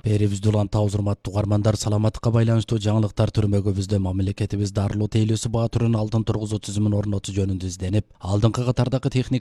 Берибизде улантабыз урматтуу угармандар, саламаттыкка байланыштуу жаңылыктар түрмөгүбүздө мамлекетибиз дарылуу тейлөөсү Баатырдын алдын тургузуу түзүмүн орнотуу жөнүндө изденип, алдыңкы катардагы техник